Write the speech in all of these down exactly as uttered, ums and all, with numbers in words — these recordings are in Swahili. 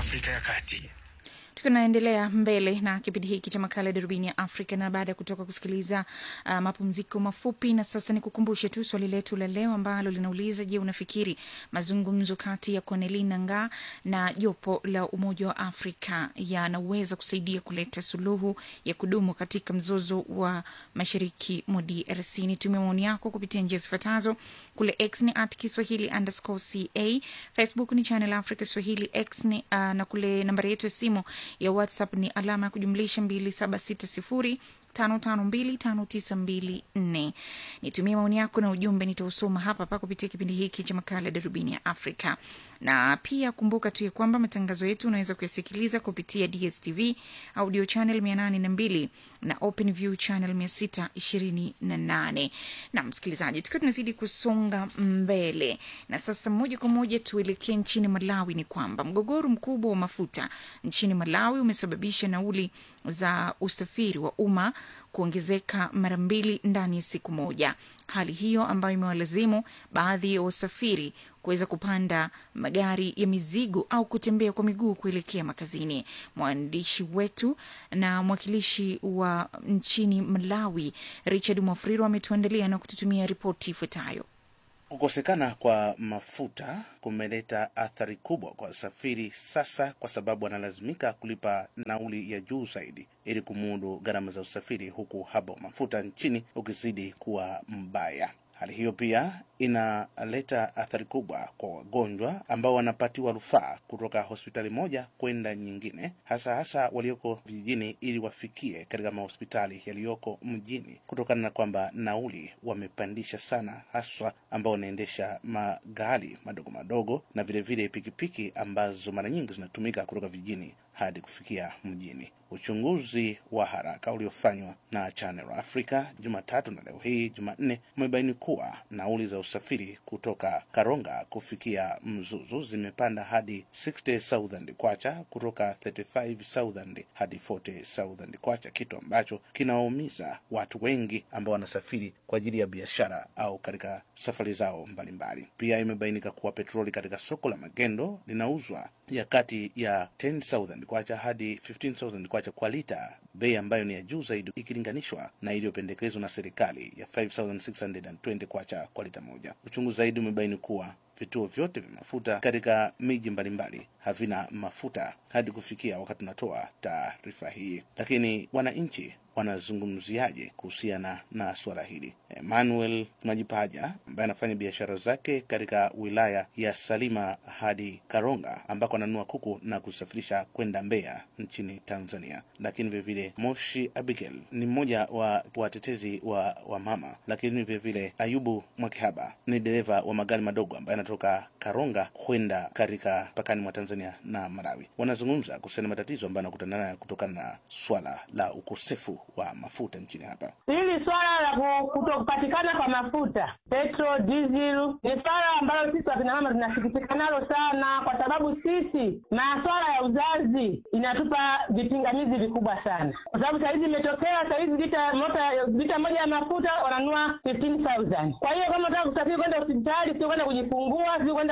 Afrika ya Kati. Tunaendelea mbele na kipindi hiki cha makala Darubini ya Afrika, na baada ya kutoka kusikiliza uh, mapumziko mafupi, na sasa ni kukumbushe tu swali letu la leo ambalo linauliza: je, unafikiri mazungumzo kati ya Corneille Nangaa na jopo la Umoja wa Afrika yanaweza kusaidia kuleta suluhu ya kudumu katika mzozo wa mashariki mwa D R C? Nitumie maoni yako kupitia njia zifuatazo. Kule X ni at Kiswahili underscore ca, Facebook ni Channel Africa Swahili, X ni uh, na kule nambari yetu ya simu ya WhatsApp ni alama ya kujumlisha mbili saba sita sifuri tano tano mbili tano tisa mbili nne. Nitumie maoni yako na ujumbe, nitausoma hapa hapa kupitia kipindi hiki cha makala Darubini ya Afrika. Na pia kumbuka tu ya kwamba matangazo yetu unaweza kuyasikiliza kupitia D S T V audio channel mia nane na mbili na Open View channel mia sita ishirini na nane. Na msikilizaji, tukiwa tunazidi kusonga mbele, na sasa moja kwa moja tuelekee nchini Malawi, ni kwamba mgogoro mkubwa wa mafuta nchini Malawi umesababisha nauli za usafiri wa umma kuongezeka mara mbili ndani ya siku moja. Hali hiyo ambayo imewalazimu baadhi ya wasafiri kuweza kupanda magari ya mizigo au kutembea kwa miguu kuelekea makazini. Mwandishi wetu na mwakilishi wa nchini Malawi Richard Mwafriro ametuandalia na kututumia ripoti ifuatayo. Kukosekana kwa mafuta kumeleta athari kubwa kwa wasafiri sasa, kwa sababu wanalazimika kulipa nauli ya juu zaidi ili kumudu gharama za usafiri, huku haba wa mafuta nchini ukizidi kuwa mbaya. Hali hiyo pia inaleta athari kubwa kwa wagonjwa ambao wanapatiwa rufaa kutoka hospitali moja kwenda nyingine, hasa hasa walioko vijijini ili wafikie katika mahospitali yaliyoko mjini, kutokana na kwamba nauli wamepandisha sana, haswa ambao wanaendesha magari madogo madogo na vile vile pikipiki ambazo mara nyingi zinatumika kutoka vijijini hadi kufikia mjini. Uchunguzi wa haraka uliofanywa na Channel Africa Jumatatu na leo hii Jumanne umebaini kuwa nauli za usafiri kutoka Karonga kufikia Mzuzu zimepanda hadi sitini thousand kwacha, kutoka thirty-five thousand hadi forty thousand kwacha, kitu ambacho kinawaumiza watu wengi ambao wanasafiri kwa ajili ya biashara au katika safari zao mbalimbali. Pia imebainika kuwa petroli katika soko la magendo linauzwa ya kati ya ten thousand kwacha hadi fifteen thousand kwacha kwa lita, bei ambayo ni ya juu zaidi ikilinganishwa na iliyopendekezwa na serikali ya five thousand six hundred twenty kwacha kwa lita moja. Uchunguzi zaidi umebaini kuwa vituo vyote vya mafuta katika miji mbalimbali havina mafuta hadi kufikia wakati tunatoa taarifa hii. Lakini wananchi wanazungumziaje kuhusiana na swala hili? Emmanuel Majipaja ambaye anafanya biashara zake katika wilaya ya Salima hadi Karonga, ambako ananunua kuku na kusafirisha kwenda Mbeya nchini Tanzania. Lakini vile vile Moshi Abigail ni mmoja wa watetezi wa, wa mama. Lakini vile vile Ayubu Mwakihaba ni dereva wa magari madogo ambaye anatoka Karonga kwenda katika pakani mwa Tanzania na Malawi. Wanazungumza kuhusiana na matatizo ambayo anakutana nayo kutokana na swala la ukosefu wa mafuta nchini hapa. Hili swala la kutokupatikana kwa mafuta, petrol, diesel, ni swala ambalo sisi wakina mama tunasikitika nalo sana, kwa sababu sisi masuala ya uzazi inatupa vipingamizi vikubwa sana. Kwa sababu saizi imetokea saizi lita mota lita moja ya mafuta wananunua fifteen thousand. Kwa hiyo kama unataka kusafiri kwenda hospitali, sio kwenda kujifungua, sio kwenda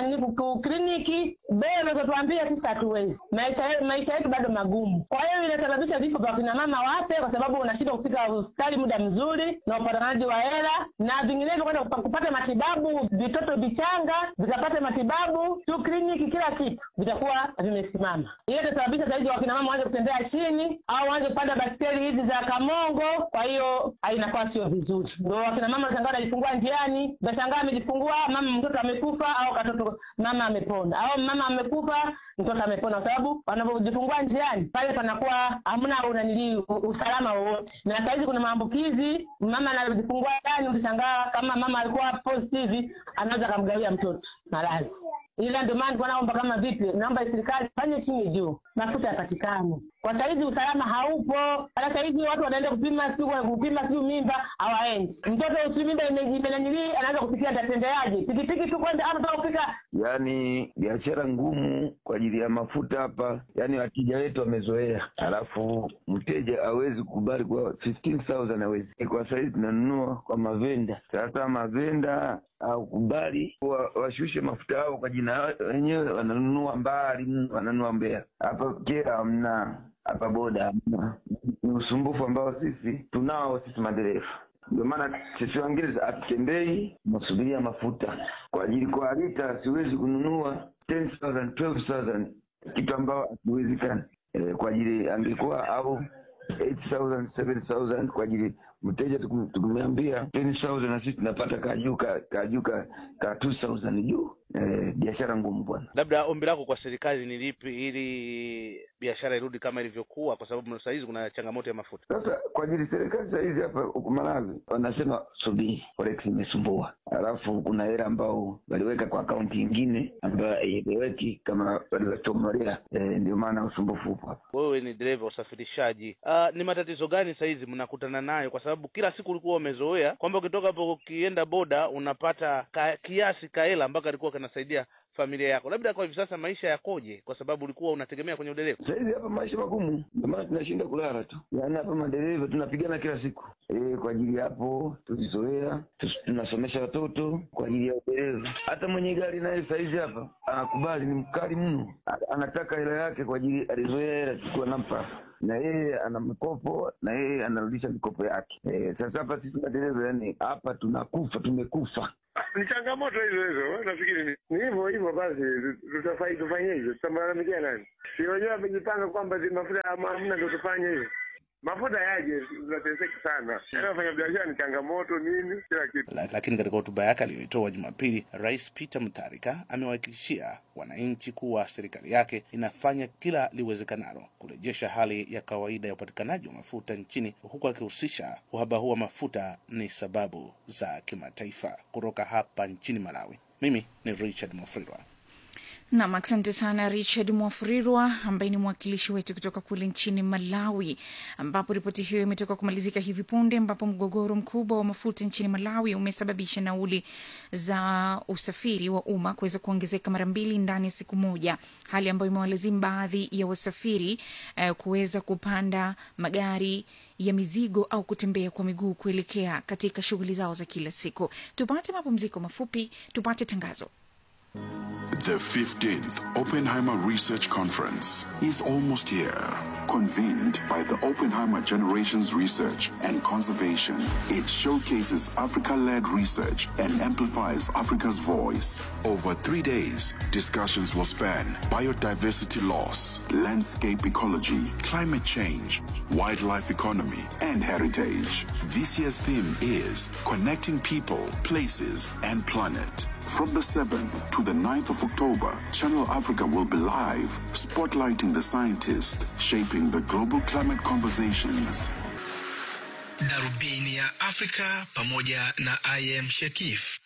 ku kliniki, bei unazotuambia sisi hatuwezi. Maisha maisha yetu bado magumu. Kwa hiyo inasababisha vifo vya kina mama wape, kwa sababu unashindwa kufika hospitali muda mzuri na upatikanaji wa hela, na vinginevyo kwenda kupata matibabu, vitoto vichanga vikapata matibabu, tu kliniki, kila kitu vitakuwa vimesimama. Hiyo itasababisha saizi wakina mama waanze kutembea chini au waanze kupanda basikeli hizi za kamongo. Kwa hiyo hainakuwa sio vizuri. Ndio wakina mama shangaa anajifungua njiani, bashangaa amejifungua mama mtoto amekufa, au katoto mama amepona, au mama amekufa mtoto amepona, kwa sababu wanapojifungua njiani pale panakuwa hamna unanili usalama wowote. Na saizi kuna maambukizi, mama anajifungua ndani, utashangaa kama mama alikuwa positive anaweza kumgawia mtoto maradhi. Ila ndio maana tunaomba kama vipi, naomba serikali fanye chini juu mafuta yapatikane. Kwa saizi usalama haupo. Hata saizi watu wanaenda kupima siku kupima siku mimba hawaendi. Mtoto usimimba imenyanyili anaanza kufikia atatendeaje? Pikipiki tu kwenda hapa mpaka kufika. Yaani biashara ngumu kwa ajili ya mafuta hapa. Yaani wateja wetu wamezoea. Alafu mteja hawezi kubali kwa fifteen thousand hawezi. Kwa saizi tunanunua kwa mavenda. Sasa mavenda au kubali washushe warushe mafuta yao kwa jina wenyewe, wananunua mbali, wananunua Mbeya. Hapa Kyela hamna, hapa boda hamna. Ni usumbufu ambao sisi tunao sisi madereva. Ndio maana sisi wengine hatutembei, tunasubiria mafuta. Kwa ajili kwa lita siwezi kununua ten thousand, twelve thousand, kitu ambao hakiwezekani. E, kwa ajili angekuwa au eight thousand, seven thousand kwa ajili mteja tukumwambia ten thousand na sisi tunapata kajuka kajuka ka two thousand juu. Eh, biashara ngumu bwana. Labda ombi lako kwa serikali ni lipi ili biashara irudi kama ilivyokuwa, kwa sababu sasa hizi kuna changamoto ya mafuta? Sasa kwa ajili serikali sasa hizi hapa huko Malawi wanasema subiri, forex imesumbua. Alafu kuna hela ambao waliweka kwa account nyingine ambayo haieleweki kama waliwatomorea. Eh, ndio maana usumbufu upo hapa. Wewe ni dereva usafirishaji. Uh, ni matatizo gani sasa hizi mnakutana nayo, kwa sababu kila siku ulikuwa umezoea kwamba ukitoka hapo ukienda boda unapata ka, kiasi ka hela ambako alikuwa kanasaidia familia yako? Labda kwa hivi sasa maisha yakoje, kwa sababu ulikuwa unategemea kwenye udereva? Sasa hivi hapa maisha magumu, ndio maana tunashinda kulala tu. Yaani hapa madereva tunapigana kila siku. Eh, kwa ajili hapo tulizoea, tunasomesha watoto kwa ajili ya udereva. Hata mwenye gari naye sasa hivi hapa anakubali, ni mkali mno. Anataka hela yake kwa ajili alizoea hela chukua nampa. Na yeye ana mkopo na yeye anarudisha mikopo yake. Eh, sasa hapa sisi madereva yani hapa tunakufa, tumekufa. Ni changamoto hizo hizo, nafikiri ni hivyo hivyo. Basi tutafai tufanye hivyo, tutamlalamikia nani? Si wenyewe wamejipanga kwamba mafuta hamna ndio tufanye hivyo. Mafuta yaje, tunateseka sana. Anafanya biashara ni changamoto nini kila kitu. Lakini katika hotuba yake aliyoitoa Jumapili, Rais Peter Mutharika amewahakikishia wananchi kuwa serikali yake inafanya kila liwezekanalo kurejesha hali ya kawaida ya upatikanaji wa mafuta nchini, huku akihusisha uhaba huu wa mafuta ni sababu za kimataifa. Kutoka hapa nchini Malawi, mimi ni Richard Mofrirwa. Naam, asante sana Richard Mwafurirwa ambaye ni mwakilishi wetu kutoka kule nchini Malawi, ambapo ripoti hiyo imetoka kumalizika hivi punde, ambapo mgogoro mkubwa wa mafuta nchini Malawi umesababisha nauli za usafiri wa umma kuweza kuongezeka mara mbili ndani ya siku moja, hali ambayo imewalazimu baadhi ya wasafiri eh, kuweza kupanda magari ya mizigo au kutembea kwa miguu kuelekea katika shughuli zao za kila siku. Tupate mapumziko mafupi, tupate tangazo. The fifteenth Oppenheimer Research Conference is almost here. Convened by the Oppenheimer Generations Research and Conservation, it showcases Africa-led research and amplifies Africa's voice. Over three days, discussions will span biodiversity loss, landscape ecology, climate change, wildlife economy, and heritage. This year's theme is Connecting People, Places, and Planet. From the seventh to the ninth of October, Channel Africa will be live, spotlighting the scientists shaping the global climate conversations. Darubini ya Afrika pamoja na I am Shakif.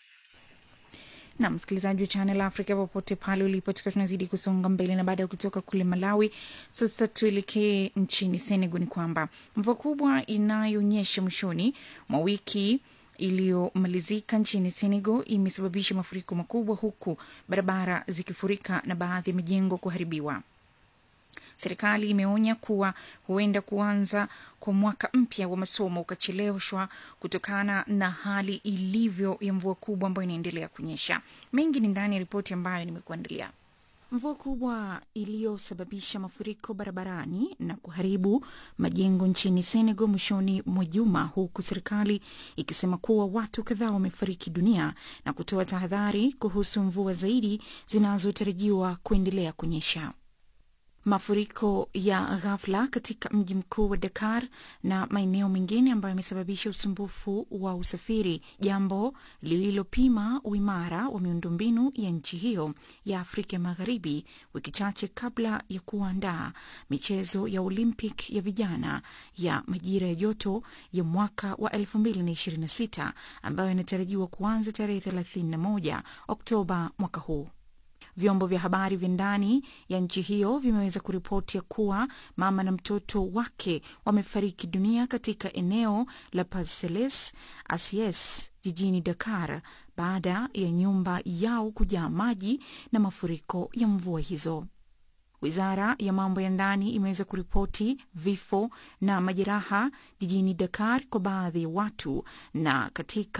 Na msikilizaji wa Channel Africa popote pale ulipo, tukiwa tunazidi kusonga mbele, na baada ya kutoka kule Malawi sasa tuelekee nchini Senegal. Ni kwamba mvua kubwa inayonyesha mwishoni mwa wiki iliyomalizika nchini Senegal imesababisha mafuriko makubwa, huku barabara zikifurika na baadhi ya majengo kuharibiwa. Serikali imeonya kuwa huenda kuanza kwa mwaka mpya wa masomo ukacheleweshwa kutokana na hali ilivyo ya mvua kubwa ambayo inaendelea kunyesha. Mengi ni ndani ya ripoti ambayo nimekuandalia. Mvua kubwa iliyosababisha mafuriko barabarani na kuharibu majengo nchini Senegal mwishoni mwa juma, huku serikali ikisema kuwa watu kadhaa wamefariki dunia na kutoa tahadhari kuhusu mvua zaidi zinazotarajiwa kuendelea kunyesha. Mafuriko ya ghafla katika mji mkuu wa Dakar na maeneo mengine ambayo yamesababisha usumbufu wa usafiri, jambo lililopima uimara wa miundombinu ya nchi hiyo ya Afrika Magharibi, wiki chache kabla ya kuandaa michezo ya Olympic ya vijana ya majira ya joto ya mwaka wa elfu mbili ishirini na sita ambayo inatarajiwa kuanza tarehe thelathini na moja Oktoba mwaka huu. Vyombo vya habari vya ndani ya nchi hiyo vimeweza kuripoti ya kuwa mama na mtoto wake wamefariki dunia katika eneo la Parcelles Assies jijini Dakar baada ya nyumba yao kujaa maji na mafuriko ya mvua hizo. Wizara ya mambo ya ndani imeweza kuripoti vifo na majeraha jijini Dakar kwa baadhi ya watu na katika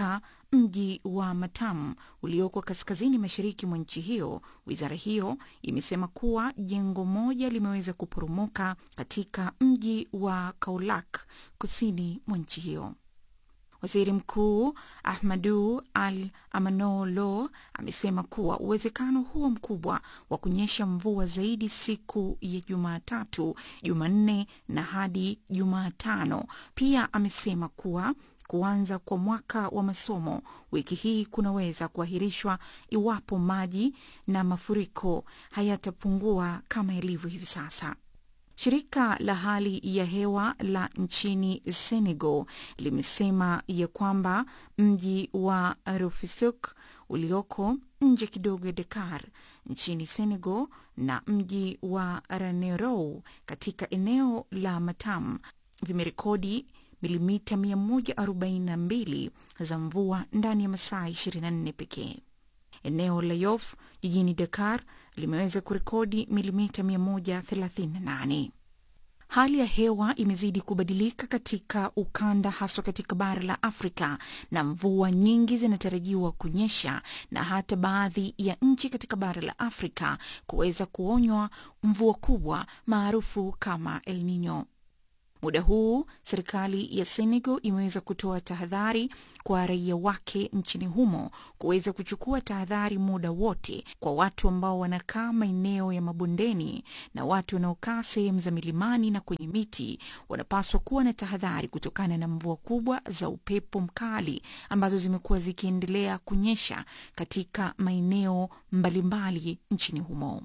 mji wa Matam ulioko kaskazini mashariki mwa nchi hiyo. Wizara hiyo imesema kuwa jengo moja limeweza kuporomoka katika mji wa Kaolack kusini mwa nchi hiyo. Waziri Mkuu Ahmadu Al-Amanolo amesema kuwa uwezekano huo mkubwa wa kunyesha mvua zaidi siku ya Jumatatu, Jumanne na hadi Jumatano. Pia amesema kuwa kuanza kwa mwaka wa masomo wiki hii kunaweza kuahirishwa iwapo maji na mafuriko hayatapungua kama ilivyo hivi sasa. Shirika la hali ya hewa la nchini Senegal limesema ya kwamba mji wa Rufisque ulioko nje kidogo ya Dakar nchini Senegal na mji wa Ranérou katika eneo la Matam vimerekodi milimita mia moja arobaini na mbili za mvua ndani ya masaa ishirini na nne pekee. Eneo la Yoff jijini Dakar limeweza kurekodi milimita mia moja thelathini na nane. Hali ya hewa imezidi kubadilika katika ukanda, haswa katika bara la Afrika, na mvua nyingi zinatarajiwa kunyesha na hata baadhi ya nchi katika bara la Afrika kuweza kuonywa mvua kubwa maarufu kama El Nino. Muda huu serikali ya Senegal imeweza kutoa tahadhari kwa raia wake nchini humo kuweza kuchukua tahadhari muda wote. Kwa watu ambao wanakaa maeneo ya mabondeni na watu wanaokaa sehemu za milimani na kwenye miti wanapaswa kuwa na tahadhari kutokana na mvua kubwa za upepo mkali ambazo zimekuwa zikiendelea kunyesha katika maeneo mbalimbali nchini humo.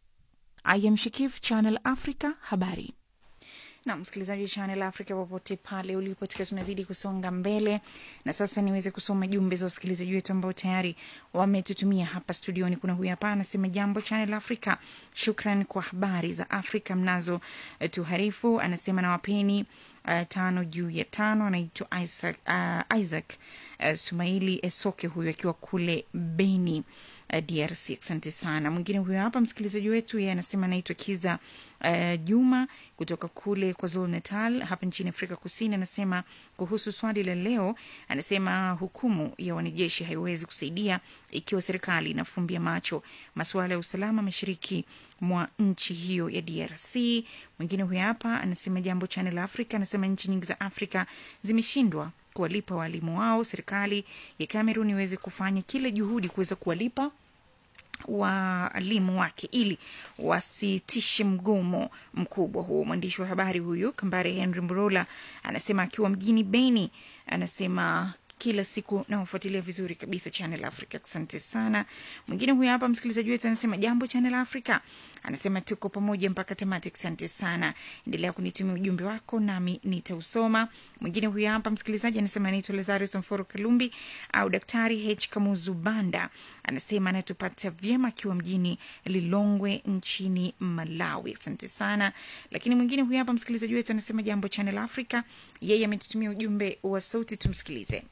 I am Shakif, Channel Africa, habari. Na msikilizaji wa Channel Africa popote pale ulipo, tukiwa tunazidi kusonga mbele, na sasa niweze kusoma jumbe za wasikilizaji wetu ambao tayari wametutumia hapa studioni. Kuna huyu hapa anasema, jambo Channel Africa, shukran kwa habari za Afrika mnazo uh, tuharifu. Anasema na wapeni uh, tano juu ya tano. Anaitwa Isaac, uh, Isaac uh, Sumaili Esoke, huyu akiwa kule Beni, uh, D R C. Asante sana. Mwingine huyu hapa msikilizaji wetu, yeye anasema anaitwa Kiza Uh, Juma kutoka kule kwa Zulu Natal hapa nchini Afrika Kusini. Anasema kuhusu swali la leo, anasema hukumu ya wanajeshi haiwezi kusaidia ikiwa serikali inafumbia macho masuala ya usalama mashariki mwa nchi hiyo ya D R C. Mwingine huyu hapa anasema, jambo Channel Africa, anasema nchi nyingi za Afrika zimeshindwa kuwalipa walimu wao. Serikali ya Cameroon iweze kufanya kila juhudi kuweza kuwalipa walimu wake ili wasitishe mgomo mkubwa huo. Mwandishi wa habari huyu Kambare Henry Mburola anasema akiwa mjini Beni, anasema kila siku na ufuatilia vizuri kabisa Channel Africa. Asante sana. Mwingine huyu hapa msikilizaji wetu anasema, jambo Channel Africa, anasema tuko pamoja mpaka tamati. Asante sana. Endelea kunitumia ujumbe wako nami nitausoma. Mwingine huyu hapa msikilizaji anasema anaitwa Lazarus Mforo Kalumbi au Daktari H Kamuzu Banda, anasema anatupata vyema akiwa mjini Lilongwe nchini Malawi. Asante sana. Lakini mwingine huyu hapa msikilizaji wetu anasema, jambo Channel Africa, yeye ametutumia ujumbe wa sauti, tumsikilize.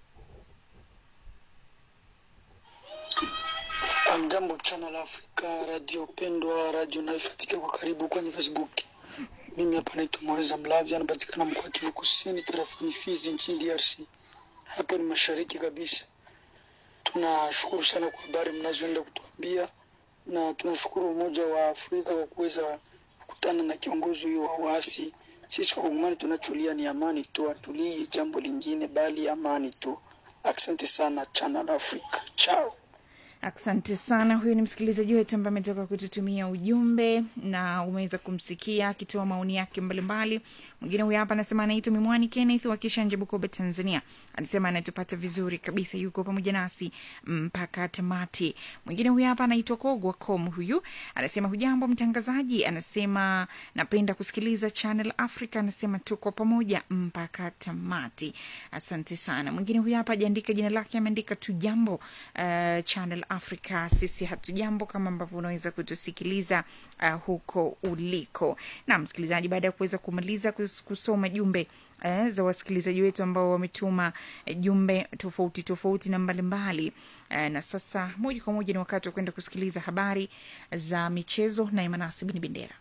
Jambo Channel Africa, radio pendwa, radio naifuatilia kwa karibu kwenye Facebook. Mimi hapa naitwa Moreza Mlavia, anapatikana mkoa wa Kivu Kusini, tarafani Fizi nchini D R C. Hapa ni mashariki kabisa. Tunashukuru sana kwa habari mnazoenda kutuambia, na tunashukuru Umoja wa Afrika kwa kuweza kukutana na kiongozi huyo wa waasi. Sisi kwa Kongomani tunacholia ni amani tu, atulie jambo lingine bali amani tu. Asante sana Channel Africa. Ciao. Asante sana. Huyu ni msikilizaji wetu ambaye ametoka kututumia ujumbe na umeweza kumsikia akitoa maoni yake mbalimbali. Mwingine huyu hapa anasema anaitwa Mimwani Kenneth wa Kishanje, Bukoba, Tanzania. Anasema anatupata vizuri kabisa, yuko pamoja nasi mpaka tamati. Mwingine huyu hapa anaitwa Kogwa Kom, huyu anasema hujambo mtangazaji, anasema napenda kusikiliza Channel Africa, anasema tuko pamoja mpaka tamati. Asante sana. Mwingine huyu hapa hajaandika jina lake, ameandika tu jambo uh, Channel Africa, sisi hatujambo kama ambavyo unaweza kutusikiliza uh, huko uliko. Na msikilizaji, baada ya kuweza kumaliza kusoma jumbe eh, za wasikilizaji wetu ambao wametuma eh, jumbe tofauti tofauti na mbalimbali eh, na sasa moja kwa moja ni wakati wa kwenda kusikiliza habari za michezo na Manase Bin Bendera.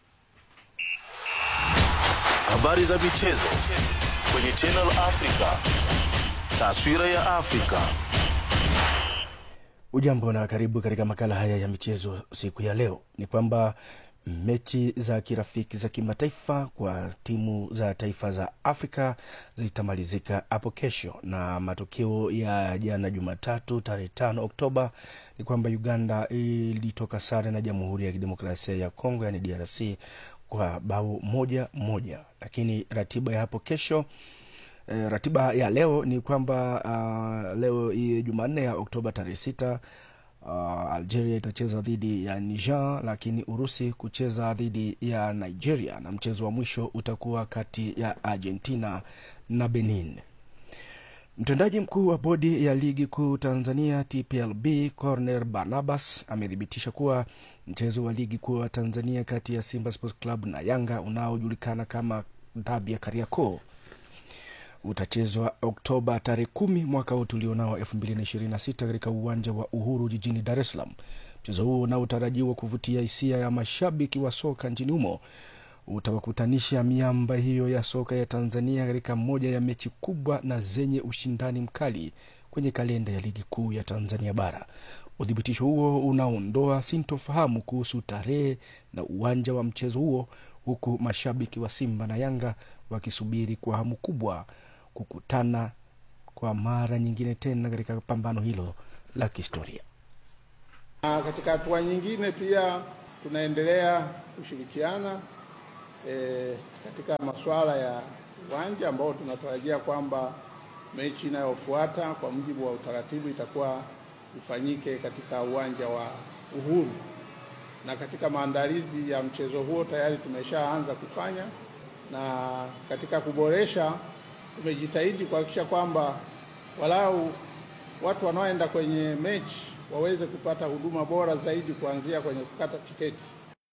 Habari za michezo kwenye Channel Africa, taswira ya Afrika. Ujambo na karibu katika makala haya ya michezo siku ya leo. Ni kwamba mechi za kirafiki za kimataifa kwa timu za taifa za Afrika zitamalizika hapo kesho, na matokeo ya jana Jumatatu tarehe tano Oktoba ni kwamba Uganda ilitoka sare na Jamhuri ya Kidemokrasia ya Kongo yani D R C kwa bao moja moja. Lakini ratiba ya hapo kesho E, ratiba ya leo ni kwamba uh, leo Jumanne ya Oktoba tarehe sita uh, Algeria itacheza dhidi ya Niger, lakini Urusi kucheza dhidi ya Nigeria, na mchezo wa mwisho utakuwa kati ya Argentina na Benin. Mtendaji mkuu wa bodi ya ligi kuu Tanzania T P L B Corner Barnabas amethibitisha kuwa mchezo wa ligi kuu wa Tanzania kati ya Simba Sports Club na Yanga unaojulikana kama Dabi ya Kariakoo utachezwa Oktoba tarehe kumi mwaka huu tulionao elfu mbili na ishirini na sita katika uwanja wa Uhuru jijini Dar es Salaam. Mchezo huo unaotarajiwa kuvutia hisia ya mashabiki wa soka nchini humo utawakutanisha miamba hiyo ya soka ya Tanzania katika moja ya mechi kubwa na zenye ushindani mkali kwenye kalenda ya ligi kuu ya Tanzania bara. Udhibitisho huo unaondoa sintofahamu kuhusu tarehe na uwanja wa mchezo huo, huku mashabiki wa Simba na Yanga wakisubiri kwa hamu kubwa kukutana kwa mara nyingine tena katika pambano hilo la kihistoria. Katika hatua nyingine pia tunaendelea kushirikiana e, katika masuala ya uwanja ambao tunatarajia kwamba mechi inayofuata kwa mujibu wa utaratibu itakuwa ifanyike katika uwanja wa Uhuru. Na katika maandalizi ya mchezo huo tayari tumeshaanza kufanya, na katika kuboresha tumejitahidi kuhakikisha kwamba walau watu wanaoenda kwenye mechi waweze kupata huduma bora zaidi kuanzia kwenye kukata tiketi.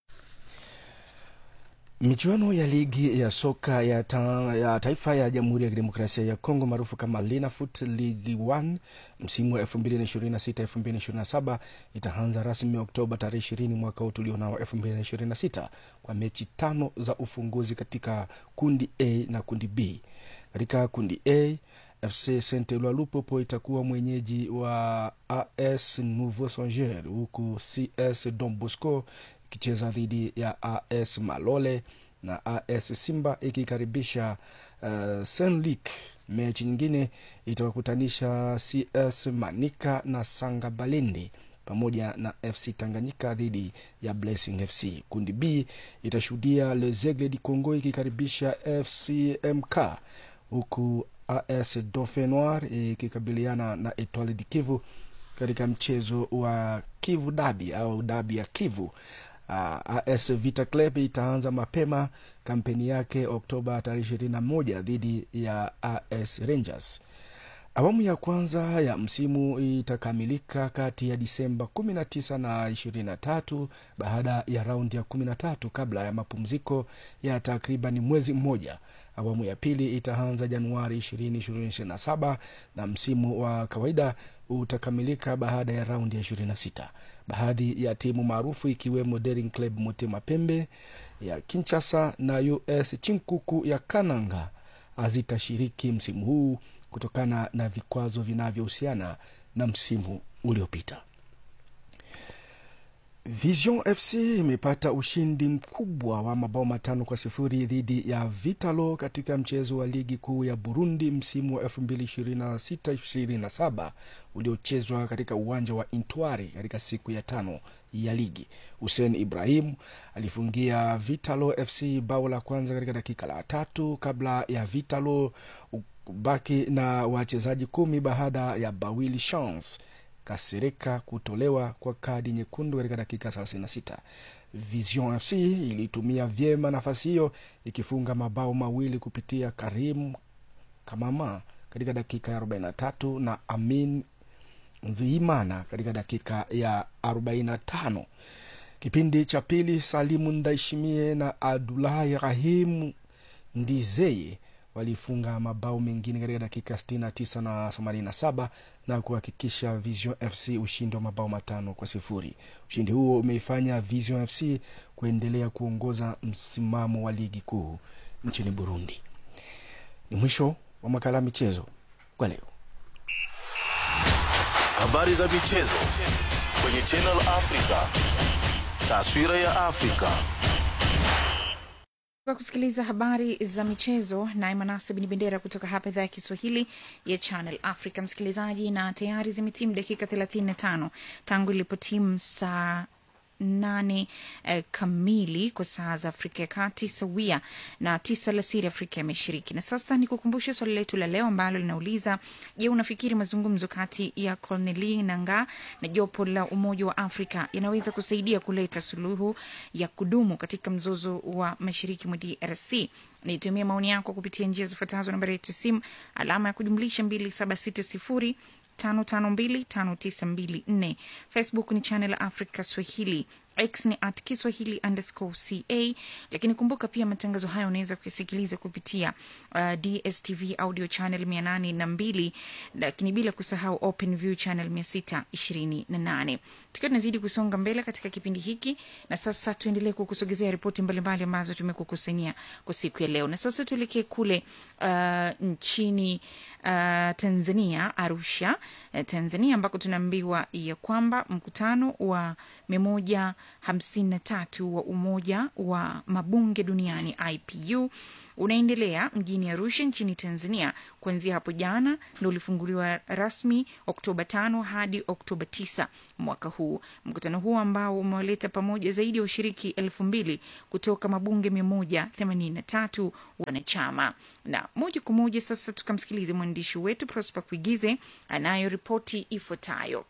Michuano ya ligi ya soka ya, ta, ya taifa ya Jamhuri ya Kidemokrasia ya Kongo maarufu kama Linafoot League one msimu wa elfu mbili na ishirini na sita elfu mbili na ishirini na saba itaanza rasmi Oktoba tarehe ishirini mwaka huu tulionao elfu mbili na ishirini na sita kwa mechi tano za ufunguzi katika kundi A na kundi B. Katika kundi A, F C Saint-Eloi Lupopo itakuwa mwenyeji wa A S Nouveau Sangeur, huku C S Don Bosco ikicheza dhidi ya A S Malole na A S Simba ikikaribisha uh, Saint-Luc. Mechi nyingine itawakutanisha C S Manika na Sanga Balindi pamoja na F C Tanganyika dhidi ya Blessing F C. Kundi B itashuhudia Les Aigles du Congo ikikaribisha F C M K, huku A S Dauphin Noir ikikabiliana na Etoile du Kivu katika mchezo wa Kivu Dabi au Dabi ya Kivu. Uh, A S Vita Club itaanza mapema kampeni yake Oktoba tarehe ishirini na moja dhidi ya A S Rangers. Awamu ya kwanza ya msimu itakamilika kati ya Disemba kumi na tisa na ishirini na tatu baada ya raundi ya kumi na tatu kabla ya mapumziko ya takriban mwezi mmoja. Awamu ya pili itaanza Januari ishirini ishirini na saba na msimu wa kawaida utakamilika baada ya raundi ya ishirini na sita. Baadhi ya timu maarufu ikiwemo Daring Club Motema Pembe ya Kinshasa na U S Chinkuku ya Kananga hazitashiriki msimu huu kutokana na vikwazo vinavyohusiana na msimu uliopita. Vision F C imepata ushindi mkubwa wa mabao matano kwa sifuri dhidi ya Vitalo katika mchezo wa ligi kuu ya Burundi msimu wa elfu mbili ishirini na sita ishirini na saba uliochezwa katika uwanja wa Intwari katika siku ya tano ya ligi. Hussein Ibrahim alifungia Vitalo F C bao la kwanza katika dakika la tatu kabla ya Vitalo kubaki na wachezaji kumi baada ya Bawili Chance Kasirika kutolewa kwa kadi nyekundu katika dakika thelathini na sita. Vision F C ilitumia vyema nafasi hiyo ikifunga mabao mawili kupitia Karim Kamama katika dakika ya arobaini na tatu na Amin Nzihimana katika dakika ya arobaini na tano. Kipindi cha pili, Salimu Ndaishimie na Abdullahi Rahim Ndizeye walifunga mabao mengine katika dakika sitini na tisa na themanini na saba na kuhakikisha Vision F C ushindi wa mabao matano kwa sifuri. Ushindi huo umeifanya Vision F C kuendelea kuongoza msimamo wa ligi kuu nchini Burundi. Ni mwisho wa makala michezo kwa leo. Habari za michezo kwenye Channel Africa. Taswira ya Afrika. Kwa kusikiliza habari za michezo na Imanase Bin Bendera kutoka hapa idhaa ya Kiswahili ya Channel Africa, msikilizaji, na tayari zimetimu dakika thelathini na tano tangu ilipotimu saa nane eh, kamili kwa saa za Afrika ya Kati, sawia na tisa alasiri Afrika ya Mashariki. Na sasa ni kukumbusha swali letu la leo ambalo linauliza, je, unafikiri mazungumzo kati ya Corneille Nangaa na jopo la Umoja wa Afrika yanaweza kusaidia kuleta suluhu ya kudumu katika mzozo wa mashariki mwa D R C? Nitumie maoni yako kupitia njia zifuatazo: nambari yetu simu alama ya kujumlisha mbili saba sita sifuri tano tano mbili tano tisa mbili nne. Facebook ni Channel Africa Swahili, X ni at Kiswahili underscore ca. Lakini kumbuka pia matangazo haya unaweza kusikiliza kupitia uh, D S T V audio channel mia nane na mbili, lakini bila kusahau Open View channel mia sita ishirini na nane. Tukiwa tunazidi kusonga mbele katika kipindi hiki, na sasa tuendelee kukusogezea ripoti mbalimbali ambazo tumekukusanyia kwa siku ya leo. Na sasa tuelekee kule uh, nchini uh, Tanzania, Arusha, uh, Tanzania, ambako tunaambiwa ya kwamba mkutano wa mia moja hamsini na tatu wa Umoja wa Mabunge Duniani I P U unaendelea mjini Arusha nchini Tanzania. Kuanzia hapo jana ndio ulifunguliwa rasmi Oktoba tano hadi Oktoba tisa mwaka huu. Mkutano huu ambao umewaleta pamoja zaidi ya washiriki elfu mbili kutoka mabunge mia moja themanini na tatu wanachama. Na moja kwa moja sasa tukamsikilize mwandishi wetu Prosper Kuigize anayo ripoti ifuatayo.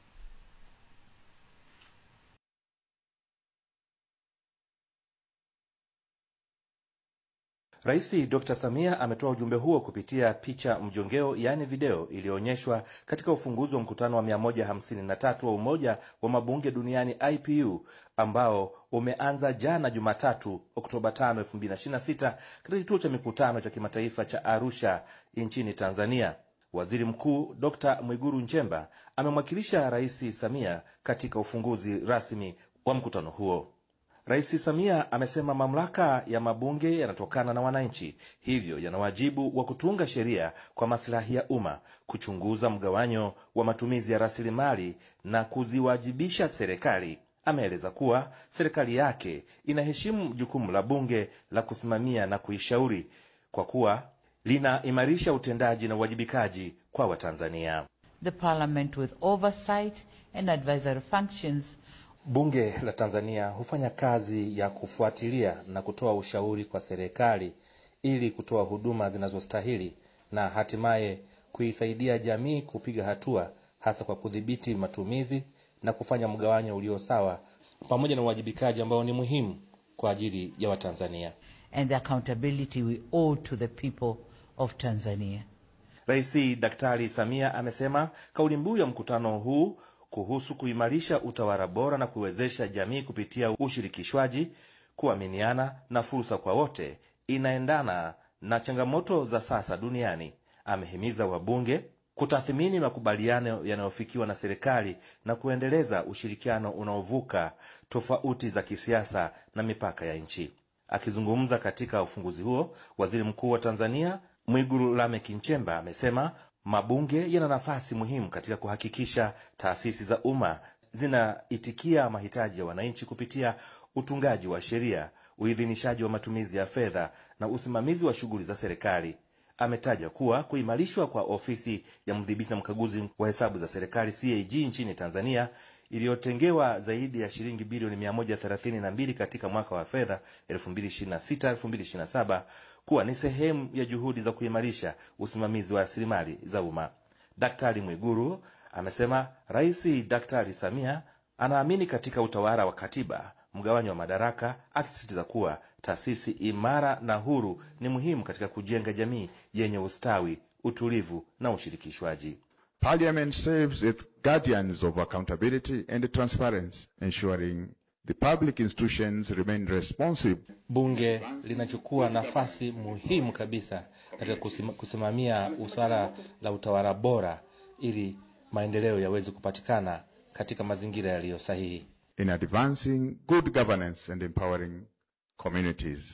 Rais Doctor Samia ametoa ujumbe huo kupitia picha mjongeo, yani video, iliyoonyeshwa katika ufunguzi wa mkutano wa mia moja hamsini na tatu wa Umoja wa Mabunge Duniani I P U ambao umeanza jana Jumatatu Oktoba tano elfu mbili na ishirini na sita katika kituo cha mikutano cha kimataifa cha Arusha nchini Tanzania. Waziri Mkuu Doctor Mwigulu Nchemba amemwakilisha Rais Samia katika ufunguzi rasmi wa mkutano huo. Rais Samia amesema mamlaka ya mabunge yanatokana na wananchi, hivyo yana wajibu wa kutunga sheria kwa maslahi ya umma, kuchunguza mgawanyo wa matumizi ya rasilimali na kuziwajibisha serikali. Ameeleza kuwa serikali yake inaheshimu jukumu la bunge la kusimamia na kuishauri kwa kuwa linaimarisha utendaji na uwajibikaji kwa Watanzania. The parliament with oversight and advisory functions. Bunge la Tanzania hufanya kazi ya kufuatilia na kutoa ushauri kwa serikali ili kutoa huduma zinazostahili na hatimaye kuisaidia jamii kupiga hatua, hasa kwa kudhibiti matumizi na kufanya mgawanyo ulio sawa, pamoja na uwajibikaji ambao ni muhimu kwa ajili ya Watanzania. And the accountability we owe to the people of Tanzania. Rais Daktari Samia amesema kauli mbiu ya mkutano huu kuhusu kuimarisha utawala bora na kuwezesha jamii kupitia ushirikishwaji, kuaminiana na fursa kwa wote inaendana na changamoto za sasa duniani. Amehimiza wabunge kutathmini makubaliano yanayofikiwa na serikali na kuendeleza ushirikiano unaovuka tofauti za kisiasa na mipaka ya nchi. Akizungumza katika ufunguzi huo, Waziri Mkuu wa Tanzania Mwigulu Lameck Nchemba amesema mabunge yana nafasi muhimu katika kuhakikisha taasisi za umma zinaitikia mahitaji ya wananchi kupitia utungaji wa sheria, uidhinishaji wa matumizi ya fedha na usimamizi wa shughuli za serikali. Ametaja kuwa kuimarishwa kwa ofisi ya mdhibiti na mkaguzi wa hesabu za serikali C A G nchini Tanzania, iliyotengewa zaidi ya shilingi bilioni mia moja thelathini na mbili katika mwaka wa fedha elfu mbili ishirini na sita elfu mbili ishirini na saba, kuwa ni sehemu ya juhudi za kuimarisha usimamizi wa rasilimali za umma. Daktari Mwigulu amesema Rais Daktari Samia anaamini katika utawala wa katiba, mgawanyo wa madaraka, akisisitiza kuwa taasisi imara na huru ni muhimu katika kujenga jamii yenye ustawi, utulivu na ushirikishwaji. Parliament serves as guardians of accountability and transparency, ensuring the public institutions remain responsive. Bunge linachukua nafasi muhimu kabisa katika kusimamia uswala la utawala bora ili maendeleo yaweze kupatikana katika mazingira yaliyo sahihi. In advancing good governance and empowering communities.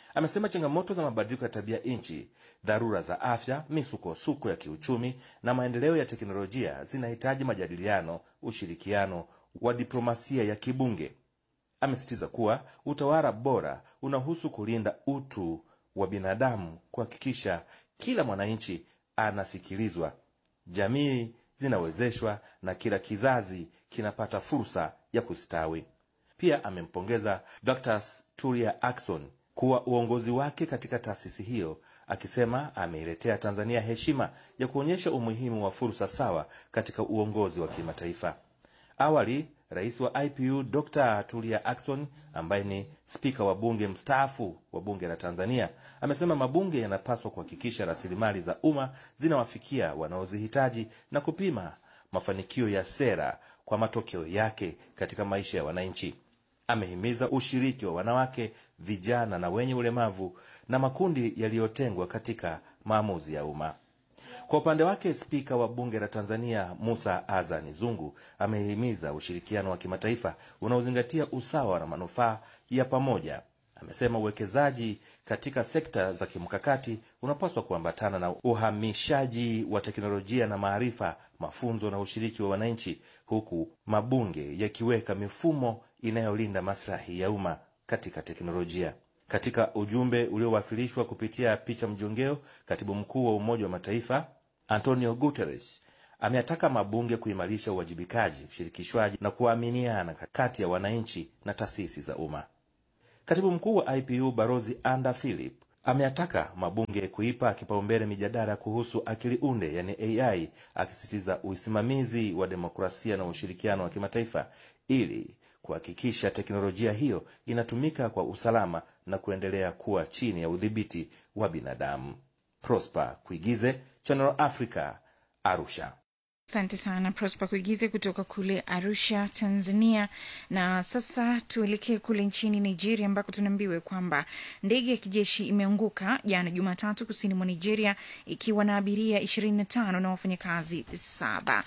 Amesema changamoto za mabadiliko ya tabia nchi, dharura za afya, misukosuko ya kiuchumi na maendeleo ya teknolojia zinahitaji majadiliano, ushirikiano wa diplomasia ya kibunge. Amesisitiza kuwa utawala bora unahusu kulinda utu wa binadamu, kuhakikisha kila mwananchi anasikilizwa, jamii zinawezeshwa na kila kizazi kinapata fursa ya kustawi. Pia amempongeza Doctor Tulia Ackson kuwa uongozi wake katika taasisi hiyo, akisema ameiletea Tanzania heshima ya kuonyesha umuhimu wa fursa sawa katika uongozi wa kimataifa. Awali, Rais wa I P U Doctor Tulia Ackson, ambaye ni spika wa bunge mstaafu wa bunge la Tanzania, amesema mabunge yanapaswa kuhakikisha rasilimali za umma zinawafikia wanaozihitaji na kupima mafanikio ya sera kwa matokeo yake katika maisha ya wananchi. Amehimiza ushiriki wa wanawake, vijana na wenye ulemavu na makundi yaliyotengwa katika maamuzi ya umma. Kwa upande wake, spika wa bunge la Tanzania Musa Azani Zungu amehimiza ushirikiano wa kimataifa unaozingatia usawa na manufaa ya pamoja. Amesema uwekezaji katika sekta za kimkakati unapaswa kuambatana na uhamishaji wa teknolojia na maarifa, mafunzo na ushiriki wa wananchi, huku mabunge yakiweka mifumo inayolinda maslahi ya umma katika teknolojia. Katika ujumbe uliowasilishwa kupitia picha mjongeo, katibu mkuu wa Umoja wa Mataifa Antonio Guterres ameataka mabunge kuimarisha uwajibikaji, ushirikishwaji na kuaminiana kati ya wananchi na taasisi za umma. Katibu mkuu wa I P U Barozi Anda Philip ameataka mabunge kuipa kipaumbele mijadala kuhusu akili unde, yani A I, akisisitiza usimamizi wa demokrasia na ushirikiano wa kimataifa ili kuhakikisha teknolojia hiyo inatumika kwa usalama na kuendelea kuwa chini ya udhibiti wa binadamu. Prosper Kuigize, Channel Africa, Arusha. Asante sana Prosper Kuigize kutoka kule Arusha, Tanzania. Na sasa tuelekee kule nchini Nigeria, ambako tunaambiwa kwamba ndege ya kijeshi imeanguka jana Jumatatu kusini mwa Nigeria ikiwa na abiria ishirini na tano na wafanyakazi saba.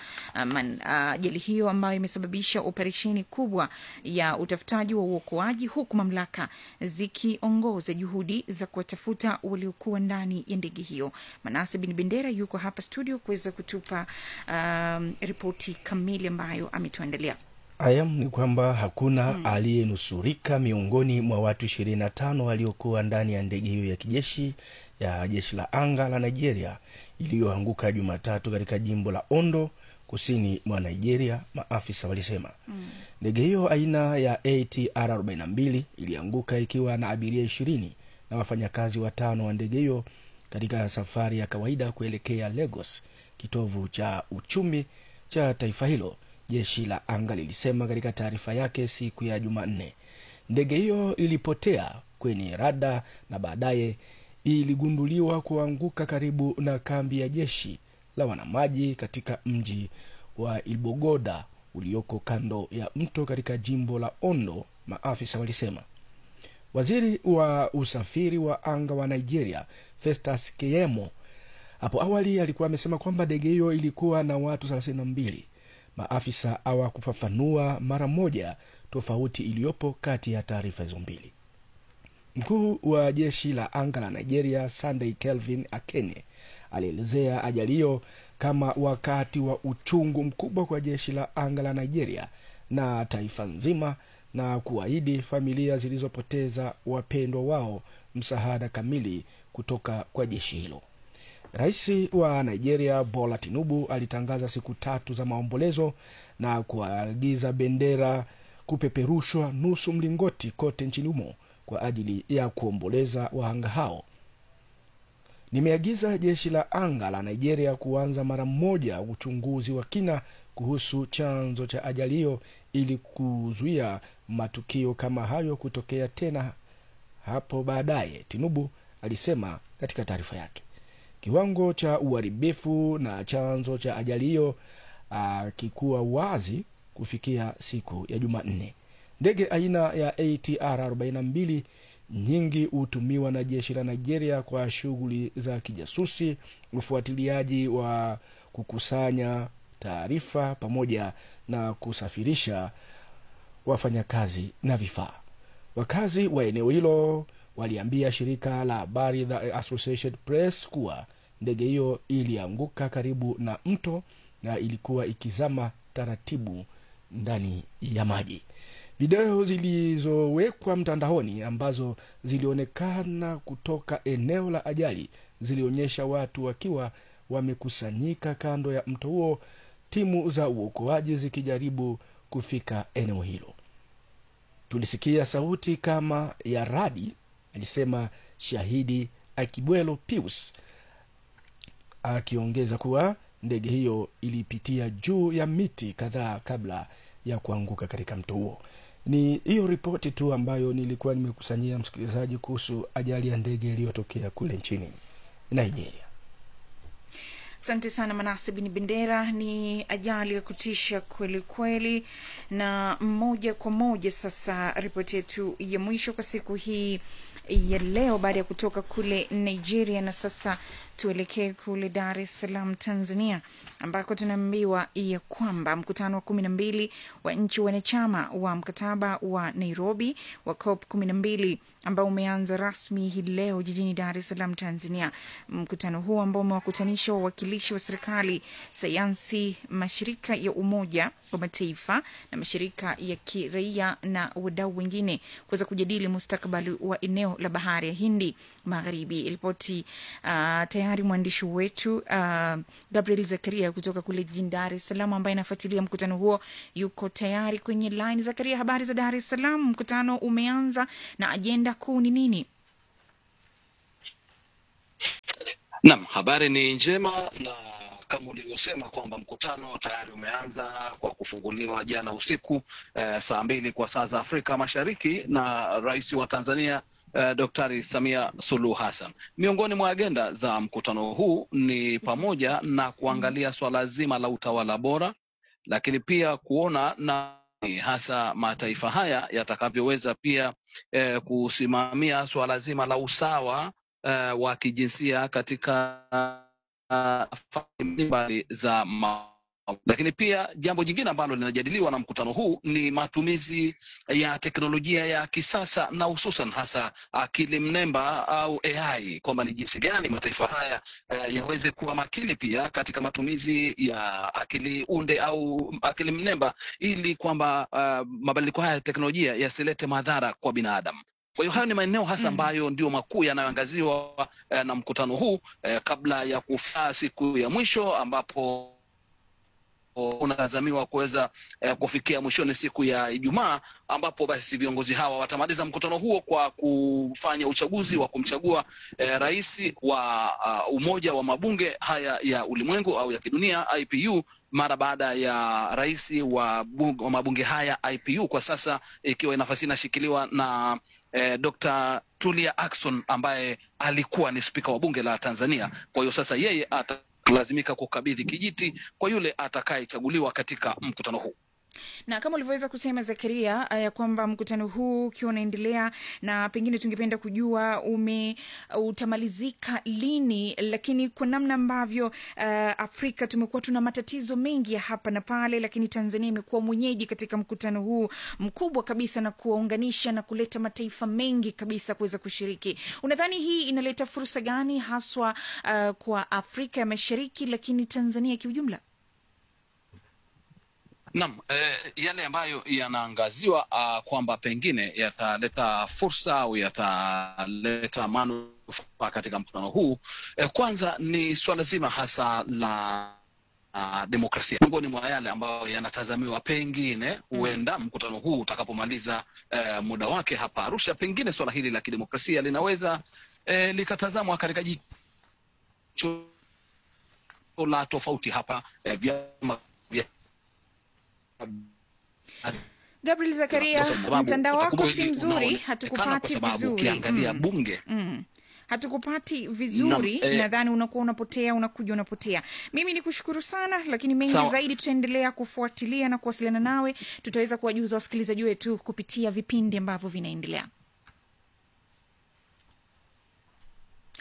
Ajali uh, hiyo ambayo imesababisha operesheni kubwa ya utafutaji wa uokoaji, huku mamlaka zikiongoza juhudi za kuwatafuta waliokuwa ndani ya ndege hiyo. Manase Bin Bendera yuko hapa studio kuweza kutupa uh, Um, ripoti kamili ambayo ametuandalia. Ayam ni kwamba hakuna hmm. aliyenusurika miongoni mwa watu ishirini na tano waliokuwa ndani ya ndege hiyo ya kijeshi ya jeshi la anga la Nigeria iliyoanguka Jumatatu katika jimbo la Ondo kusini mwa Nigeria, maafisa walisema. Hmm. Ndege hiyo aina ya A T R arobaini na mbili ilianguka ikiwa na abiria ishirini na wafanyakazi watano wa ndege hiyo katika safari ya kawaida kuelekea Lagos, kitovu cha uchumi cha taifa hilo, jeshi la anga lilisema katika taarifa yake siku ya Jumanne. Ndege hiyo ilipotea kwenye rada na baadaye iligunduliwa kuanguka karibu na kambi ya jeshi la wanamaji katika mji wa Ilbogoda ulioko kando ya mto katika jimbo la Ondo, maafisa walisema. Waziri wa usafiri wa anga wa Nigeria, Festus Keyamo, hapo awali alikuwa amesema kwamba ndege hiyo ilikuwa na watu thelathini na mbili. Maafisa hawakufafanua mara moja tofauti iliyopo kati ya taarifa hizo mbili. Mkuu wa jeshi la anga la Nigeria, Sunday Kelvin Akene, alielezea ajali hiyo kama wakati wa uchungu mkubwa kwa jeshi la anga la Nigeria na taifa nzima, na kuahidi familia zilizopoteza wapendwa wao msaada kamili kutoka kwa jeshi hilo. Rais wa Nigeria Bola Tinubu alitangaza siku tatu za maombolezo na kuagiza bendera kupeperushwa nusu mlingoti kote nchini humo kwa ajili ya kuomboleza wahanga hao. Nimeagiza jeshi la anga la Nigeria kuanza mara moja uchunguzi wa kina kuhusu chanzo cha ajali hiyo ili kuzuia matukio kama hayo kutokea tena hapo baadaye, Tinubu alisema katika taarifa yake. Kiwango cha uharibifu na chanzo cha ajali hiyo kikuwa wazi kufikia siku ya Jumanne. Ndege aina ya A T R arobaini na mbili nyingi hutumiwa na jeshi la Nigeria kwa shughuli za kijasusi, ufuatiliaji wa kukusanya taarifa pamoja na kusafirisha wafanyakazi na vifaa. Wakazi wa eneo hilo waliambia shirika la habari The Associated Press kuwa ndege hiyo ilianguka karibu na mto na ilikuwa ikizama taratibu ndani ya maji. Video zilizowekwa mtandaoni ambazo zilionekana kutoka eneo la ajali zilionyesha watu wakiwa wamekusanyika kando ya mto huo, timu za uokoaji zikijaribu kufika eneo hilo. Tulisikia sauti kama ya radi, alisema shahidi Akibwelo Pius, akiongeza kuwa ndege hiyo ilipitia juu ya miti kadhaa kabla ya kuanguka katika mto huo. Ni hiyo ripoti tu ambayo nilikuwa nimekusanyia msikilizaji kuhusu ajali ya ndege iliyotokea kule nchini Nigeria. Asante sana Manase bin Bendera. Ni ajali ya kutisha kweli kweli, na moja kwa moja sasa ripoti yetu ya mwisho kwa siku hii ya leo baada ya kutoka kule Nigeria, na sasa tuelekee kule Dar es Salaam Tanzania, ambako tunaambiwa ya kwamba mkutano wa kumi na mbili wa nchi wanachama wa mkataba wa Nairobi wa COP kumi na mbili ambao umeanza rasmi hii leo jijini Dar es Salaam Tanzania. Mkutano huu ambao umewakutanisha wawakilishi wa serikali, sayansi, mashirika ya Umoja wa Mataifa na mashirika ya kiraia na wadau wengine kuweza kujadili mustakabali wa eneo la Bahari ya Hindi Magharibi. Ripoti uh, tayari mwandishi wetu uh, Gabriel Zakaria kutoka kule jijini Dar es Salaam ambaye anafuatilia mkutano huo yuko tayari kwenye line. Zakaria, habari za Dar es Salaam? Mkutano umeanza na ajenda kuu ni nini? Naam, habari ni njema, na kama ulivyosema kwamba mkutano tayari umeanza kwa kufunguliwa jana usiku eh, saa mbili kwa saa za Afrika Mashariki na Rais wa Tanzania eh, Daktari Samia Suluhu Hassan. Miongoni mwa agenda za mkutano huu ni pamoja na kuangalia swala zima la utawala bora, lakini pia kuona na hasa mataifa haya yatakavyoweza pia eh, kusimamia swala zima la usawa eh, wa kijinsia katika uh, mbali za ma lakini pia jambo jingine ambalo linajadiliwa na mkutano huu ni matumizi ya teknolojia ya kisasa na hususan hasa akili mnemba au A I, kwamba ni jinsi gani mataifa haya uh, yaweze kuwa makini pia katika matumizi ya akili unde au akili mnemba, ili kwamba uh, mabadiliko haya ya teknolojia yasilete madhara kwa binadamu. Kwa hiyo hayo ni maeneo hasa ambayo ndio makuu yanayoangaziwa eh, na mkutano huu eh, kabla ya kufika siku ya mwisho ambapo unatazamiwa kuweza eh, kufikia mwishoni siku ya Ijumaa, ambapo basi viongozi hawa watamaliza mkutano huo kwa kufanya uchaguzi wa kumchagua eh, rais wa uh, Umoja wa Mabunge haya ya ulimwengu au ya kidunia I P U, mara baada ya rais wa, wa mabunge haya I P U kwa sasa ikiwa nafasi inashikiliwa na eh, Doctor Tulia Ackson ambaye alikuwa ni spika wa bunge la Tanzania. Kwa hiyo sasa yeye ata lazimika kukabidhi kijiti kwa yule atakayechaguliwa katika mkutano huu. Na kama ulivyoweza kusema Zakaria, ya kwamba mkutano huu ukiwa unaendelea, na pengine tungependa kujua ume utamalizika lini, lakini kwa namna ambavyo uh, Afrika tumekuwa tuna matatizo mengi ya hapa na pale, lakini Tanzania imekuwa mwenyeji katika mkutano huu mkubwa kabisa na kuwaunganisha na kuleta mataifa mengi kabisa kuweza kushiriki. Unadhani hii inaleta fursa gani haswa uh, kwa Afrika ya Mashariki lakini Tanzania kiujumla? Naam, eh, yale ambayo yanaangaziwa uh, kwamba pengine yataleta fursa au yataleta manufaa katika mkutano huu, eh, kwanza ni swala zima hasa la uh, demokrasia. Miongoni mwa yale ambayo yanatazamiwa pengine huenda mm. mkutano huu utakapomaliza eh, muda wake hapa Arusha, pengine swala hili la kidemokrasia linaweza eh, likatazamwa katika jicho la tofauti hapa eh, vyama vya Gabriel Zakaria, mtandao wako si mzuri, hatukupati vizuri. Ukiangalia mm. bunge mm. hatukupati vizuri no, eh, nadhani unakuwa unapotea unakuja unapotea. Mimi nikushukuru sana, lakini mengi so, zaidi tutaendelea kufuatilia na kuwasiliana nawe. Tutaweza kuwajuza wasikilizaji wetu kupitia vipindi ambavyo vinaendelea.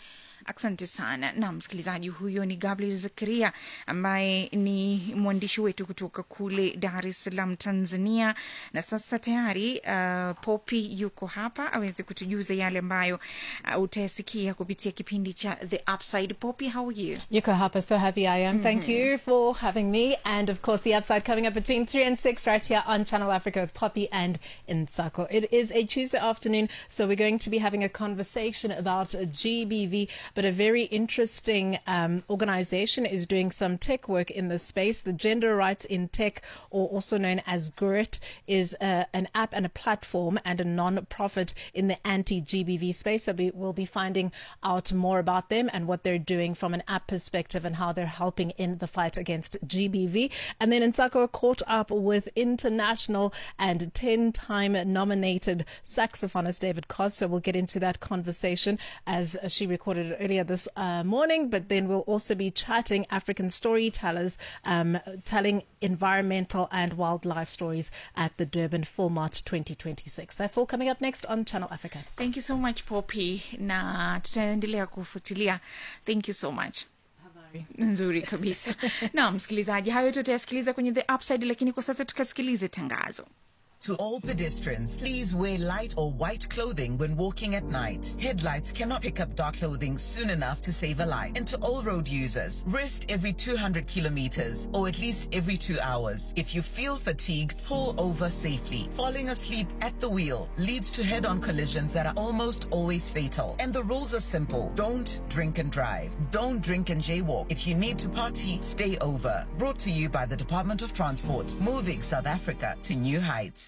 Asante sana. Na msikilizaji, huyo ni Gabriel Zakaria ambaye ni mwandishi wetu kutoka kule Dar es Salaam, Tanzania. Na sasa tayari uh, Poppy yuko hapa aweze kutujuza yale ambayo uh, utayasikia kupitia kipindi cha The Upside. Poppy, how are you? Yuko hapa, so happy I am. Mm-hmm. Thank you for having me. And of course, The Upside coming up between three and six right here on Channel Africa with Poppy and Nsako. It is a Tuesday afternoon, so we're going to be having a conversation about G B V. But a very interesting um, organization is doing some tech work in this space. The Gender Rights in Tech, or also known as GRIT, is uh, an app and a platform and a non-profit in the anti-G B V space. So we will be finding out more about them and what they're doing from an app perspective and how they're helping in the fight against G B V. And then Nsako caught up with international and ten-time nominated saxophonist David Cos. So we'll get into that conversation as she recorded it earlier this uh, morning. But then we'll also be chatting African storytellers um, telling environmental and wildlife stories at the Durban Film Art twenty twenty-six. That's all coming up next on Channel Africa. Thank you so much, Poppy. Na tutaendelea kufuatilia. Thank you so much. Nzuri kabisa. Na msikilizaji, hayo tutayasikiliza kwenye The Upside, lakini kwa sasa tukasikilize tangazo. To all pedestrians, please wear light or white clothing when walking at night. Headlights cannot pick up dark clothing soon enough to save a life. And to all road users, rest every two hundred kilometers or at least every two hours. If you feel fatigued, pull over safely. Falling asleep at the wheel leads to head-on collisions that are almost always fatal. And the rules are simple. Don't drink and drive. Don't drink and jaywalk. If you need to party, stay over. Brought to you by the Department of Transport, moving South Africa to new heights.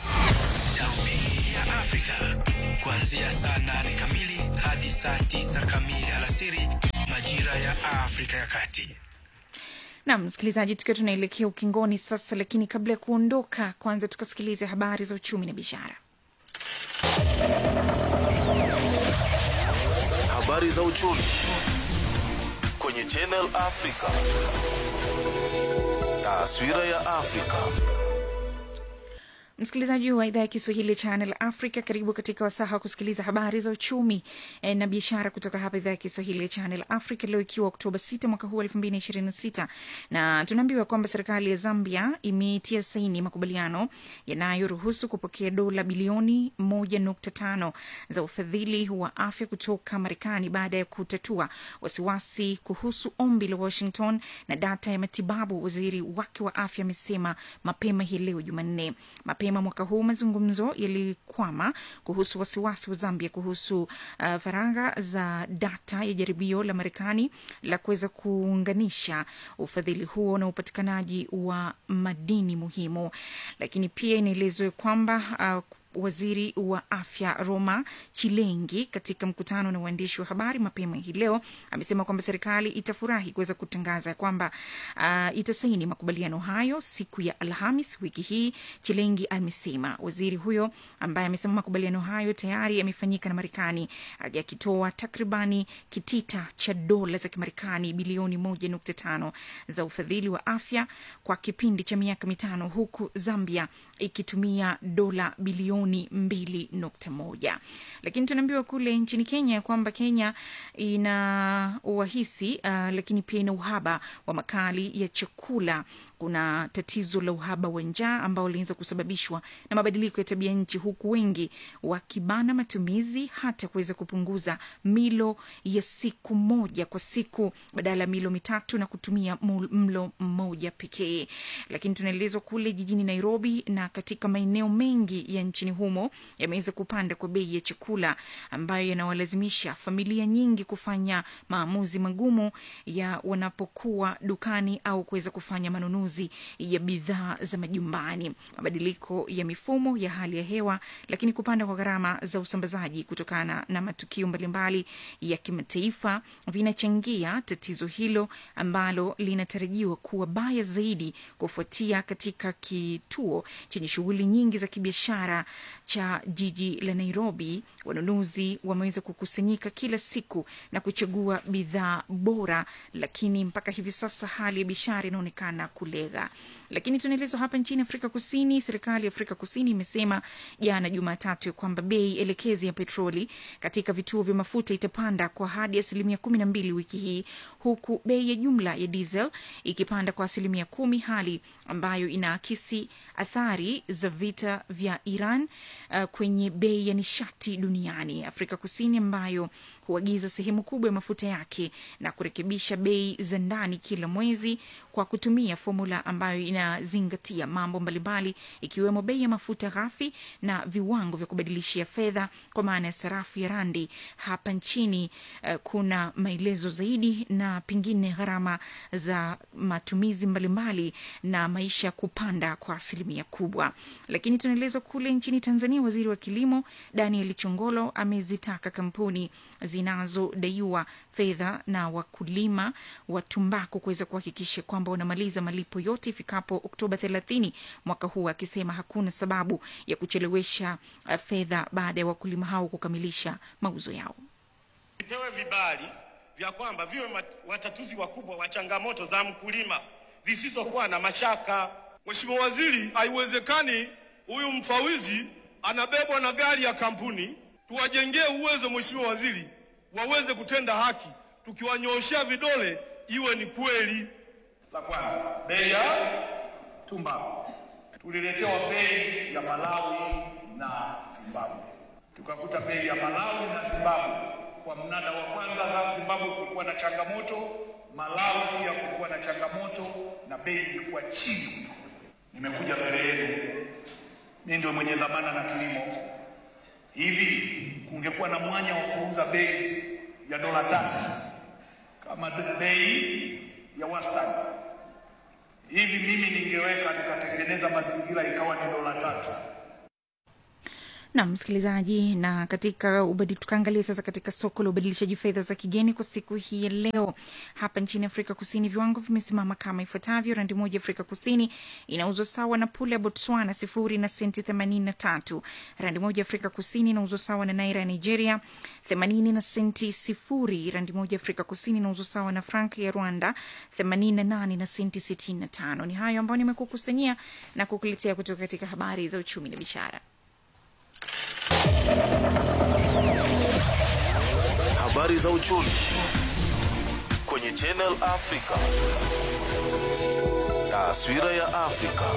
Darubini ya Afrika, kuanzia saa nane kamili hadi saa tisa kamili alasiri majira ya Afrika ya Kati. Na msikilizaji, tukiwa tunaelekea ukingoni sasa, lakini kabla ya kuondoka, kwanza tukasikilize habari za uchumi na biashara. Habari za uchumi kwenye Channel Africa. Taswira ya Afrika. Msikilizaji wa idhaa ya Kiswahili ya Channel Africa, karibu katika wasaha kusikiliza habari za uchumi eh, na biashara kutoka hapa idhaa ya Kiswahili ya Channel Africa, leo ikiwa Oktoba sita mwaka huu elfu mbili ishirini na sita. Na tunaambiwa kwamba serikali ya Zambia imetia saini makubaliano yanayoruhusu kupokea dola bilioni moja nukta tano za ufadhili wa afya kutoka Marekani baada ya kutatua wasiwasi kuhusu ombi la Washington na data ya matibabu. Waziri wake wa afya amesema mapema hii leo Jumanne. Mapema mwaka huu mazungumzo yalikwama kuhusu wasiwasi wa Zambia kuhusu uh, faragha za data ya jaribio la Marekani la kuweza kuunganisha ufadhili huo na upatikanaji wa madini muhimu. Lakini pia inaelezwa kwamba uh, waziri wa afya Roma Chilengi katika mkutano na waandishi wa habari mapema hii leo amesema kwamba serikali itafurahi kuweza kutangaza kwamba uh, itasaini makubaliano hayo siku ya Alhamis wiki hii. Chilengi amesema, waziri huyo ambaye amesema makubaliano hayo tayari yamefanyika na Marekani, yakitoa takribani kitita cha dola za Kimarekani bilioni moja nukta tano za ufadhili wa afya kwa kipindi cha miaka mitano, huku Zambia ikitumia dola bilioni mbili nukta moja. Lakini tunaambiwa kule nchini Kenya kwamba Kenya ina uhahisi uh, lakini pia ina uhaba wa makali ya chakula. Kuna tatizo la uhaba wa njaa ambao linaanza kusababishwa na mabadiliko ya tabia nchi, huku wengi wakibana matumizi hata kuweza kupunguza milo ya siku moja kwa siku badala ya milo mitatu na kutumia mlo mmoja pekee. Lakini tunaelezwa kule jijini Nairobi na katika maeneo mengi ya nchini humo yameweza kupanda kwa bei ya chakula, ambayo yanawalazimisha familia nyingi kufanya maamuzi magumu ya wanapokuwa dukani au kuweza kufanya manunuzi ya bidhaa za majumbani. Mabadiliko ya mifumo ya hali ya hewa, lakini kupanda kwa gharama za usambazaji kutokana na matukio mbalimbali ya kimataifa vinachangia tatizo hilo ambalo linatarajiwa kuwa baya zaidi kufuatia katika kituo chenye shughuli nyingi za kibiashara cha jiji la Nairobi, wanunuzi wameweza kukusanyika kila siku na kuchagua bidhaa bora, lakini mpaka hivi sasa hali ya biashara inaonekana kulega. Lakini tunaelezwa hapa nchini Afrika Kusini, serikali ya Afrika Kusini imesema jana Jumatatu kwamba bei elekezi ya petroli katika vituo vya mafuta itapanda kwa hadi asilimia kumi na mbili wiki hii, huku bei ya jumla ya diesel ikipanda kwa asilimia kumi, hali ambayo inaakisi athari za vita vya Iran uh, kwenye bei ya nishati duniani. Afrika Kusini ambayo huagiza sehemu kubwa ya mafuta yake na kurekebisha bei za ndani kila mwezi kwa kutumia formula ambayo inazingatia mambo mbalimbali ikiwemo bei ya mafuta ghafi na viwango vya kubadilishia fedha kwa maana ya sarafu ya randi. Hapa nchini uh, kuna maelezo zaidi na pengine gharama za matumizi mbalimbali na maisha kupanda kwa asilimia kubwa. Lakini tunaelezwa kule nchini Tanzania, waziri wa kilimo Daniel Chongolo amezitaka kampuni zinazodaiwa fedha na wakulima wa tumbaku kuweza kuhakikisha kwamba wanamaliza malipo yote ifikapo Oktoba thelathini mwaka huu, akisema hakuna sababu ya kuchelewesha uh, fedha baada ya wakulima hao kukamilisha mauzo yao. Vipewe vibali vya kwamba viwe watatuzi wakubwa wa changamoto za mkulima zisizokuwa na mashaka. Mheshimiwa Waziri, haiwezekani huyu mfawizi anabebwa na gari ya kampuni. Tuwajengee uwezo Mheshimiwa Waziri waweze kutenda haki, tukiwanyooshea vidole iwe ni kweli. La kwanza, bei ya tumbaku. Tuliletewa bei ya Malawi na Zimbabwe. Tukakuta bei ya Malawi na Zimbabwe kwa mnada wa kwanza, Zimbabwe kulikuwa na changamoto, Malawi pia kulikuwa na changamoto na bei ilikuwa chini. Nimekuja mbele yenu, mimi ndio mwenye dhamana na kilimo. Hivi kungekuwa na mwanya wa kuuza bei ya dola tatu kama bei ya wastani, hivi mimi ningeweka nikatengeneza mazingira ikawa ni dola tatu. Na msikilizaji, na katika ubadili tukaangalia sasa katika soko la ubadilishaji fedha za kigeni kwa siku hii ya leo. Hapa nchini Afrika Kusini viwango vimesimama kama ifuatavyo: randi moja Afrika Kusini inauzwa sawa na pula ya Botswana sifuri na senti themanini na tatu. Randi moja Afrika Kusini inauzwa sawa na naira ya Nigeria themanini na senti sifuri. Randi moja Afrika Kusini inauzwa sawa na franka ya Rwanda themanini na nane na senti sitini na tano. Ni hayo ambayo nimekukusanyia na kukuletea kutoka katika habari za uchumi na biashara. Habari za uchumi kwenye Channel Africa. Taswira ya Afrika.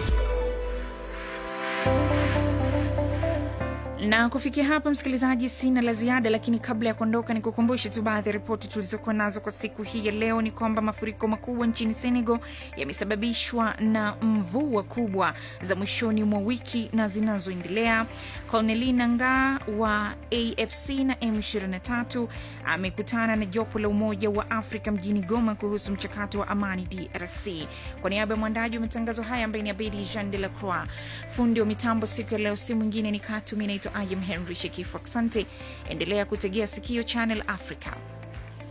Na kufikia hapa msikilizaji, sina la ziada, lakini kabla ya kuondoka nikukumbushe tu baadhi ya ripoti tulizokuwa nazo kwa siku hii ya leo. Ni kwamba mafuriko makubwa nchini Senegal yamesababishwa na mvua kubwa za mwishoni mwa wiki na zinazoendelea. Corneille Nangaa wa A F C na M ishirini na tatu amekutana na jopo la Umoja wa Afrika mjini Goma kuhusu mchakato wa amani D R C. Kwa niaba ya mwandaji wa matangazo haya ambaye ni Abedi Jean de la Croix, fundi wa mitambo siku ya leo si mwingine ni Katu. Mimi naitwa I am Henry Shekifu. Asante, endelea kutegea sikio Channel Africa.